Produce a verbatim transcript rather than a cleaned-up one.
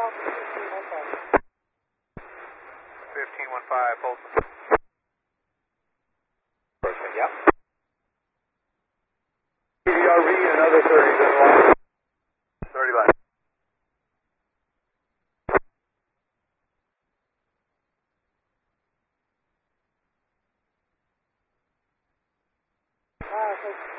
fifteen one five, Folsom. Perfect, yep. P D R V, another thirty, then line. thirty line. Uh,